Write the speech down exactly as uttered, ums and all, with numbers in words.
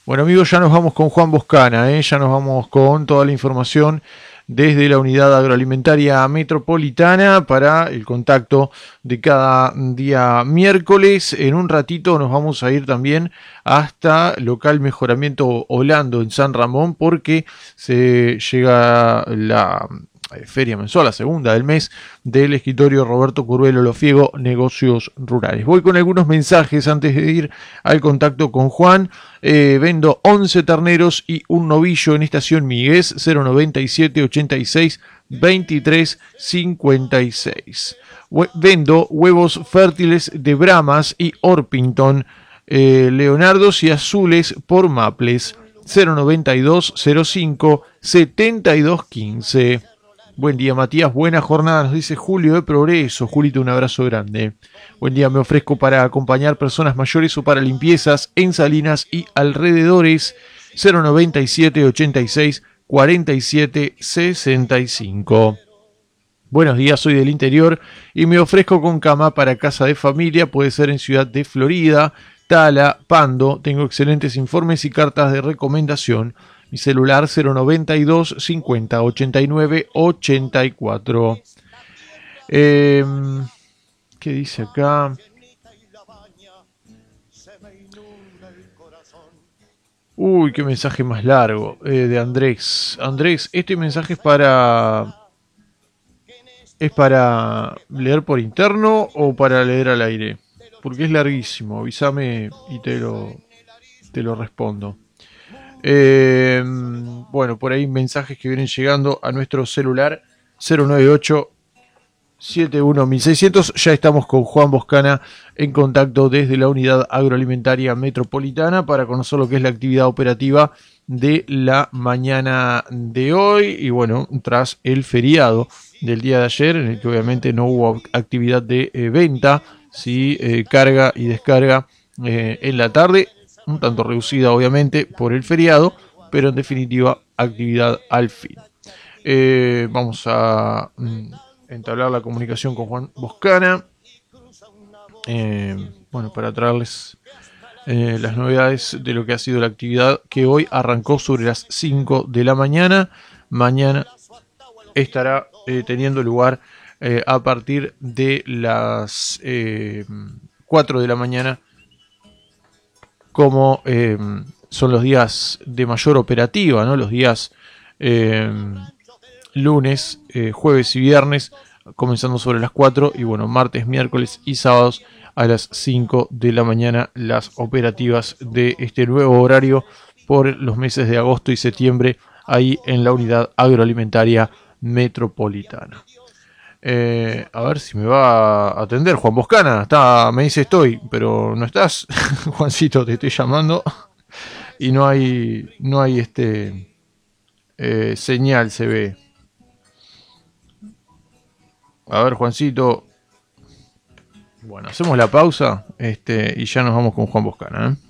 Bueno amigos, ya nos vamos con Juan Boscana, ¿eh? Ya nos vamos con toda la información desde la Unidad Agroalimentaria Metropolitana para el contacto de cada día miércoles. En un ratito nos vamos a ir también hasta Local Mejoramiento Holando en San Ramón, porque se llega la feria mensual, la segunda del mes, del escritorio Roberto Curvelo Lofiego, Negocios Rurales. Voy con algunos mensajes antes de ir al contacto con Juan. Eh, vendo once terneros y un novillo en Estación Miguez, cero noventa y siete ochenta y seis veintitrés cincuenta y seis. Vendo huevos fértiles de Brahmas y Orpington, eh, Leonardos y azules por Maples, cero noventa y dos cero cinco setenta y dos quince. Buen día Matías, buena jornada, nos dice Julio de Progreso. Julito, un abrazo grande. Buen día, me ofrezco para acompañar personas mayores o para limpiezas en Salinas y alrededores, cero noventa y siete ochenta y seis cuarenta y siete sesenta y cinco. Buenos días, soy del interior y me ofrezco con cama para casa de familia, puede ser en Ciudad de Florida, Tala, Pando. Tengo excelentes informes y cartas de recomendación. Mi celular cero noventa y dos cincuenta ochenta y nueve ochenta y cuatro. Eh, ¿Qué dice acá? Uy, qué mensaje más largo, eh, de Andrés. Andrés, este mensaje es para... ¿Es para leer por interno o para leer al aire? Porque es larguísimo, avísame y te lo, te lo respondo. Eh, bueno, por ahí mensajes que vienen llegando a nuestro celular cero noventa y ocho setenta y uno mil seiscientos. Ya estamos con Juan Boscana en contacto desde la Unidad Agroalimentaria Metropolitana para conocer lo que es la actividad operativa de la mañana de hoy. Y bueno, tras el feriado del día de ayer, en el que obviamente no hubo actividad de eh, venta, sí, eh, carga y descarga eh, en la tarde, un tanto reducida obviamente por el feriado, pero en definitiva actividad al fin. Eh, vamos a mm, entablar la comunicación con Juan Boscana, eh, bueno, para traerles eh, las novedades de lo que ha sido la actividad, que hoy arrancó sobre las cinco de la mañana. Mañana estará eh, teniendo lugar eh, a partir de las eh, cuatro de la mañana, como eh, son los días de mayor operativa, ¿no? Los días eh, lunes, eh, jueves y viernes, comenzando sobre las cuatro, y bueno, martes, miércoles y sábados a las cinco de la mañana, las operativas de este nuevo horario por los meses de agosto y septiembre, ahí en la Unidad Agroalimentaria Metropolitana. Eh, a ver si me va a atender Juan Boscana. Está, me dice estoy, pero no estás. Juancito, te estoy llamando y no hay, no hay este eh, señal, se ve. A ver, Juancito. Bueno, hacemos la pausa este, y ya nos vamos con Juan Boscana, ¿eh?